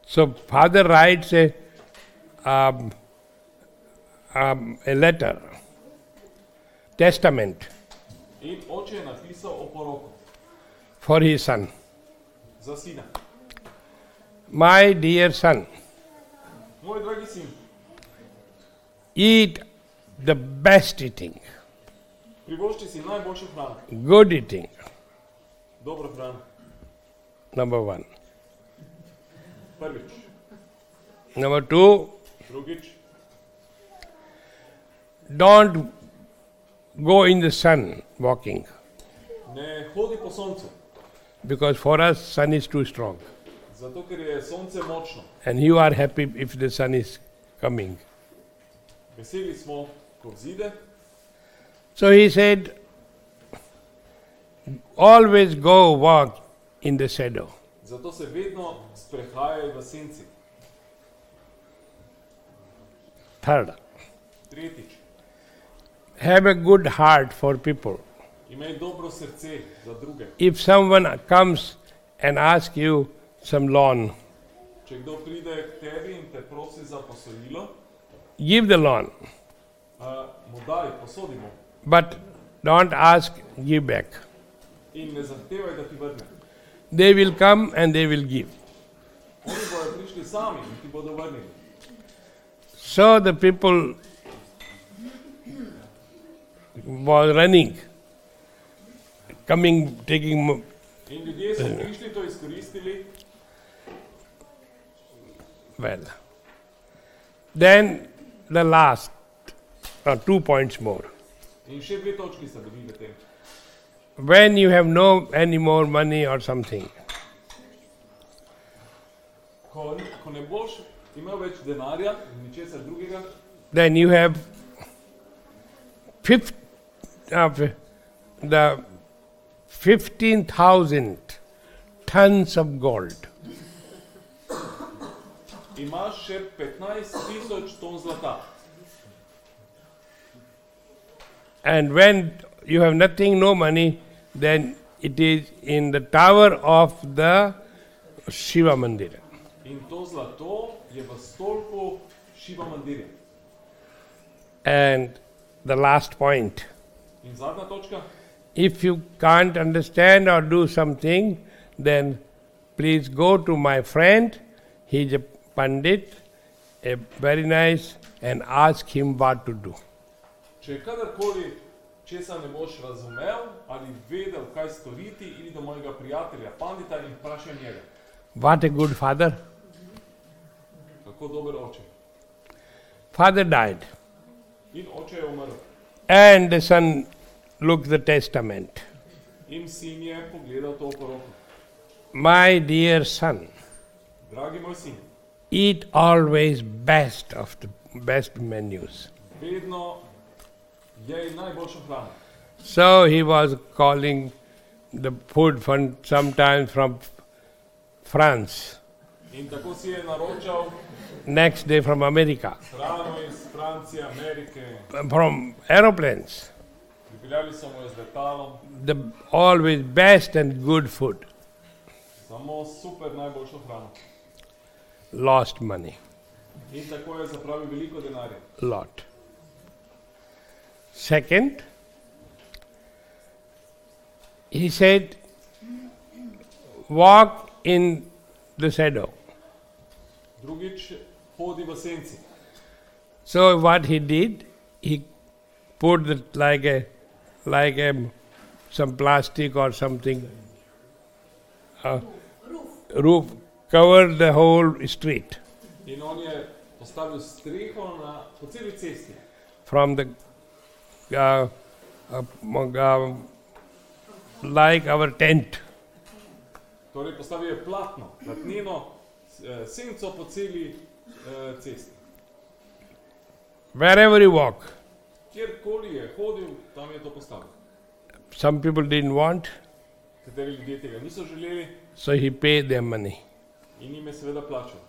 So father writes a letter, testament In oče je napisal oporoko for his son. za sina. My dear son, Moj dragi sin, eat the best eating, privošči si najboljšo hrano, good eating, dobro hrano. number one. Prvič. Number two, Drugič, don't go in the sun walking, ne hodi po soncu, because for us sun is too strong. zato ker je sonce močno. And you are happy if the sun is coming. Veseli smo, ko vzide. So he said, always go walk in the shadow. Zato se vedno sprehajaj v senci. Third, Tretjič, have a good heart for people. imej dobro srce za druge. If someone comes and asks you some loan, Če kdo pride k tebi in te prosi za posojilo, give the loan, mu daj, posodi mu but don't ask, give back. in ne zahtevaj, da ti vrne. They will come and they will give. Oni bodo prišli sami in ti bodo vrnili. So the people was running, coming, taking. In ljudje so prišli, to izkoristili. Well, then the last 2 points more. In še dve točki sta dobili v tem. When you have no any more money or something, Ko ne boš imel več denarja in ničesar drugega, then you have the 15,000 tons of gold. imaš še 15,000 ton zlata. And when you have nothing, no money, then it is in the tower of the Shiva Mandir. In to zlato je v stolpu Šiva Mandirja. And the last point, In zadnja točka, if you can't understand or do something, then please go to my friend, he is a Pandit, a very nice, and ask him what to do. če kadarkoli česa ne boš razumel ali vedel, kaj storiti, idi do mojega prijatelja Pandita in vprašaj njega. What a good father. Kako dober oče. Father died, In oče je umrl. and the son looked the testament. In sin je pogledal to poroko. My dear son, Dragi moj sin, eat always best of the best menus. vedno jej najboljšo hrano. So he was calling the food from sometimes from France, In tako si je naročal next day from America, hrano iz Francije, Amerike. from aeroplanes. Pripeljali so mu jo z letalom, The always best and good food. samo super najboljšo hrano. Lost money, In tako je zapravil veliko denarja. lot. Second, he said, walk in the shadow. Drugič, hodi v senci. So what he did, he put the, like a some plastic or something roof covered the whole street In on je postavil streho po celi cesti. from the like our tent. Torej postavil je platnino, senco po celi cesti. Wherever you walk, Kjerkoli je hodil, tam je to postavil. some people didn't want, Kateri ljudje tega niso želeli so he paid their money. in jim je seveda plačal.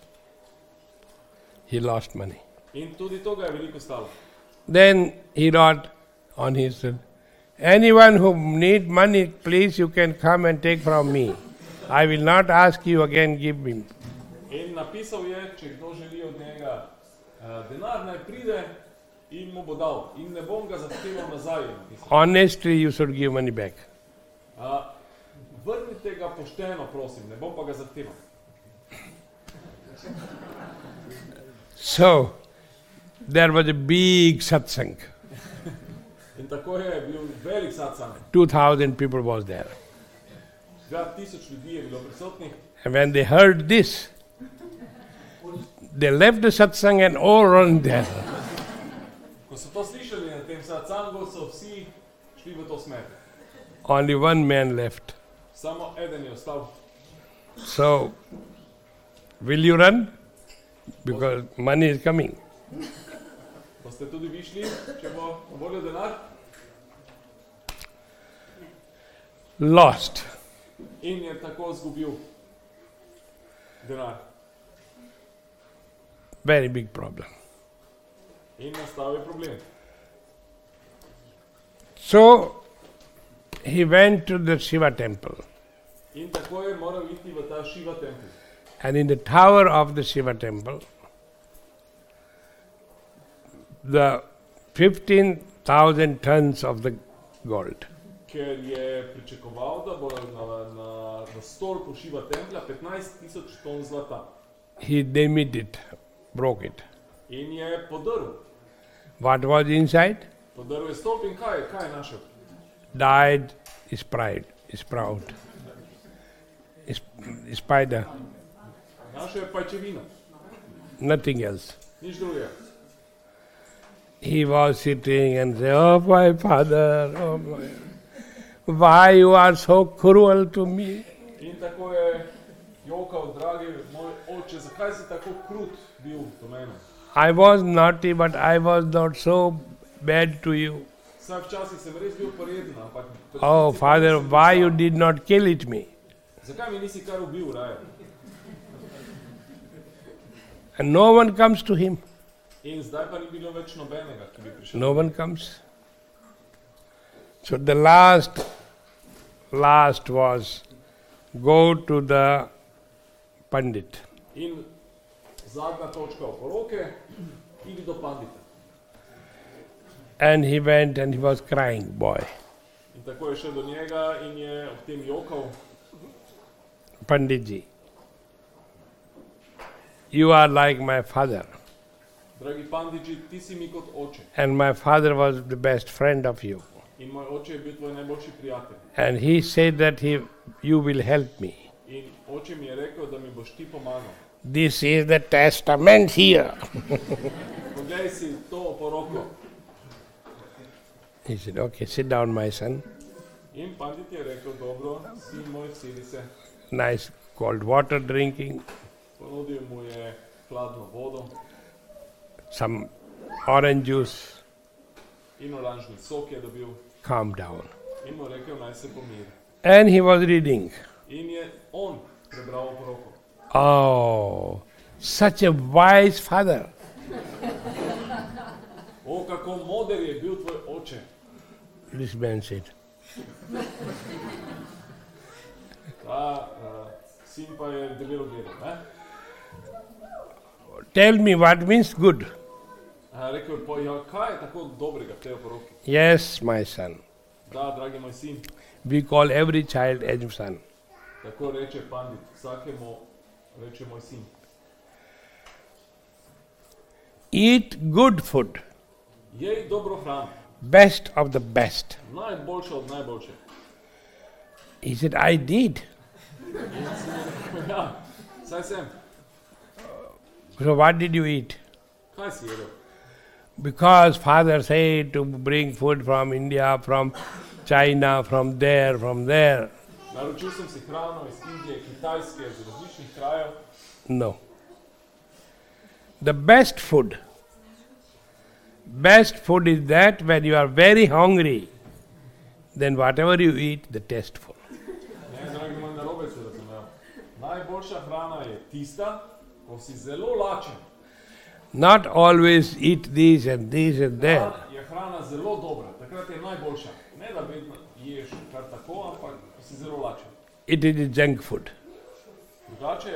He lost money. In tudi to ga je veliko stalo. Then he wrote on his, anyone who need money, please you can come and take from me. I will not ask you again, give me. In napisal je, če kdo želi od njega denar, naj pride in mu bo dal. In ne bom ga zahteval nazaj. je napisal. Honestly, you should give money back. Vrnite ga pošteno, prosim, ne bom pa ga zahteval. So, there was a big satsang. In tako je bil velik satsang. 2,000 people was there. 2000 ljudi je bilo prisotnih. And when they heard this, they left the satsang and all run there. Ko so to slišali na tem satsangu, so vsi šli v to smer. Only one man left. Samo eden je ostal. So, will you run? Because money is coming. Boste tudi vi šli, če bo na voljo denar? Lost. In je tako zgubil denar. Very big problem. In nastal je problem. So, he went to the Shiva temple. In tako je moral iti v ta Šiva tempelj. And in the tower of the Shiva temple, the 15,000 tons of the gold. Ker je pričakoval, da bo na stolpu Šiva templja 15,000 ton zlata. He damaged it, broke it. In je podrl. What was inside? Podrl je stolp in kaj je našel? Died sprout. Spider, Našel je pajčevino, nothing else. nič drugega. He was sitting and said, "Oh my father, oh my, why you are so cruel to me?" In tako je jokal, dragi moj oče, zakaj si tako krut bil do mene? I was naughty, but I was not so bad to you. Saj včasih sem res bil poreden, ampak... Oh father, why you did not kill it me? Zakaj mi nisi kar ubil, raje? And no one comes to him. In zdaj pa ni bilo več nobenega, ki bi prišel. No one comes. So the last was go to the Pandit. In zadnja točka oporoke, idi do pandita. And he went and he was crying, boy. In tako je šel do njega in je ob tem jokal. Panditji, you are like my father. Dragi panditji, ti si mi kot oče. And my father was the best friend of you. In moj oče je bil tvoj najboljši prijatelj. And he said that you will help me. In oče mi je rekel, da mi boš ti pomagal. This is the testament here. Poglej si to oporoko. He said, okay, sit down, my son. In pandit je rekel, dobro, sin moj, sedi se. Nice cold water drinking, Ponudil mu je hladno vodo some orange juice. in oranžni sok je dobil. Calm down. In mu rekel, naj se pomiri. And he was reading. In je on prebral oporoko. Oh, such a wise father. O, kako moder je bil tvoj oče. This man said. Ta sin pa je debelo gledal, ne? Tell me what means good. Rekel je, pa ja, kaj je tako dobrega v tej oporoki? Yes, my son. Da, dragi moj sin, We call every child as son. tako reče pandit, vsakemu reče moj sin. Eat good food, Jej dobro hrano, best of the best. najboljša od najboljše. He said, I did. In sin je rekel, ja, saj sem. So what did you eat? Kaj si jedel? Because father said to bring food from India, from China, from there, from there. Naročil sem si hrano iz Indije, Kitajske, iz različnih krajev. No. The best food is that when you are very hungry, then whatever you eat, the tasteful. Ne, dragi moj, narobe si razumel. Najboljša hrana je tista, ko si zelo lačen. Not always eat this and this and that. Da je hrana zelo dobra, takrat je najboljša. Ne da vedno ješ kar tako, ampak ko si zelo lačen. It is junk food. Drugače